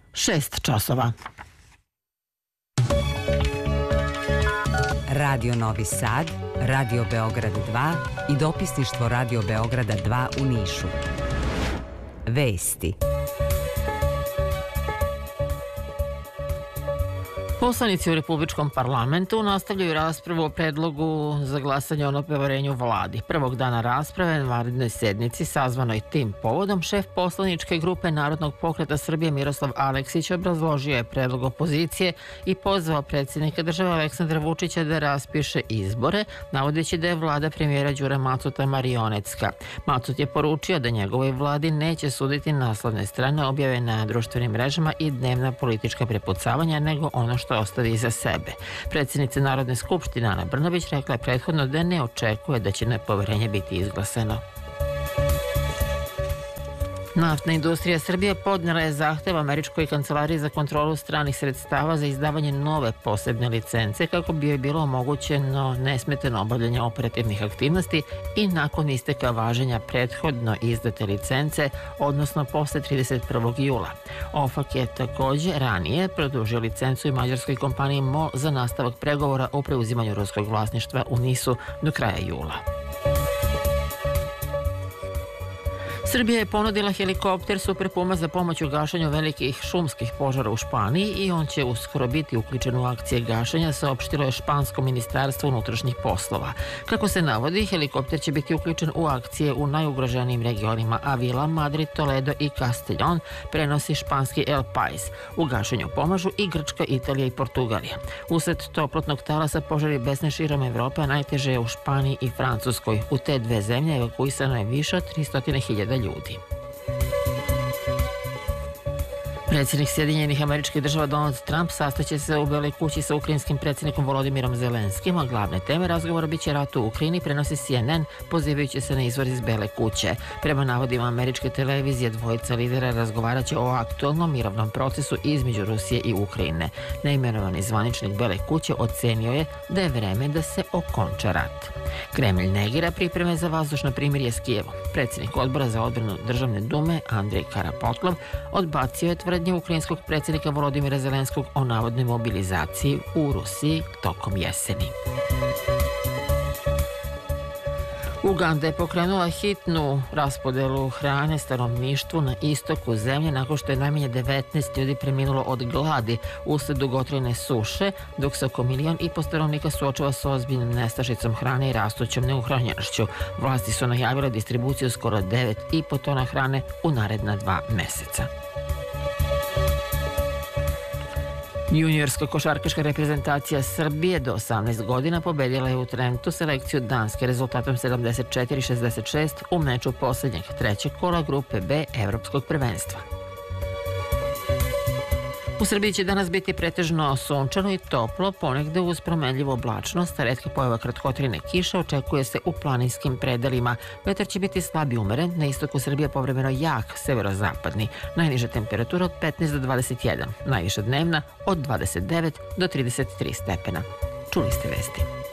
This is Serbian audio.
6 časova. Radio Novi Sad, Radio Beograd 2 i dopisništvo Radio Beograda 2 u Nišu. Vesti. Poslanici u Republičkom parlamentu nastavljaju raspravu o predlogu za glasanje o nepoverenju vladi. Prvog dana rasprave na vanrednoj sednici sazvanoj tim povodom šef poslaničke grupe Narodnog pokreta Srbije Miroslav Aleksić obrazložio je predlog opozicije i pozvao predsjednika države Aleksandra Vučića da raspiše izbore, navodeći da je vlada premijera Đure Macuta marionetska. Macut je poručio da njegovoj vladi neće suditi naslovne strane objave na društvenim mrežama i dnevna politička prepucavanja, nego ono što ostavi iza sebe. Predsjednica Narodne skupštine Ana Brnabić rekla je prethodno da ne očekuje da će nepoverenje biti izglasano. Naftna industrija Srbije podnijela je zahtev Američkoj kancelariji za kontrolu stranih sredstava za izdavanje nove posebne licence kako bi joj bilo omogućeno nesmetano obavljanje operativnih aktivnosti i nakon isteka važenja prethodno izdate licence, odnosno posle 31. jula. OFAC je također ranije produžio licencu i mađarskoj kompaniji MOL za nastavak pregovora o preuzimanju ruskog vlasništva u NIS-u do kraja jula. Srbija je ponudila helikopter Super Puma za pomoć u gašenju velikih šumskih požara u Španiji i on će uskoro biti uključen u akcije gašenja, saopštilo je špansko ministarstvo unutrašnjih poslova. Kako se navodi, helikopter će biti uključen u akcije u najugroženijim regionima Avila, Madrid, Toledo i Castellón, prenosi španski El Pais. U gašenju pomažu i Grčka, Italija i Portugalija. Usled toplotnog talasa požari besne širom Evrope, a najteže je u Španiji i Francuskoj. U te dve zemlje evakuisano je više od 300.000 ljudi. Predsjednik Sjedinjenih Američkih Država Donald Trump sastaće se u Beloj kući sa ukrajinskim predsjednikom Volodimirom Zelenskim, a glavne teme razgovora biće rat u Ukrajini, prenosi CNN, pozivajući se na izvor iz Bele kuće. Prema navodima američke televizije, dvojica lidera razgovaraće o aktualnom mirovnom procesu između Rusije i Ukrajine. Neimenovani zvaničnik Bele kuće ocenio je da je vreme da se okonča rat. Kremlj negira pripreme za vazdušno primirje s Kijevom. Predsjednik odbora za odbranu Državne dume Andrej Karapotlov odbacio je tvrdnje ukrajinskog predsjednika Volodimira Zelenskog o navodnoj mobilizaciji u Rusiji tokom jeseni. Uganda je pokrenula hitnu raspodelu hrane stanovništvu na istoku zemlje nakon što je najmanje 19 ljudi preminulo od gladi usled dugotrajne suše, dok se oko 1,5 miliona stanovnika suočava s ozbiljnom nestašicom hrane i rastućom neuhranjenošću. Vlasti su najavile distribuciju skoro 9,5 tona hrane u naredna 2 meseca. Juniorska košarkaška reprezentacija Srbije do 18 godina pobedila je u Trentu selekciju Danske rezultatom 74-66 u meču posljednjeg trećeg kola grupe B Evropskog prvenstva. U Srbiji će danas biti pretežno sunčano i toplo, ponegde uz promenljivu oblačnost, a retka pojava kratkotrajne kiše očekuje se u planinskim predelima. Vetar će biti slab i umeren, na istoku Srbije povremeno jak severozapadni. Najniža temperatura od 15 do 21, najviša dnevna od 29 do 33 stepena. Čuli ste vesti.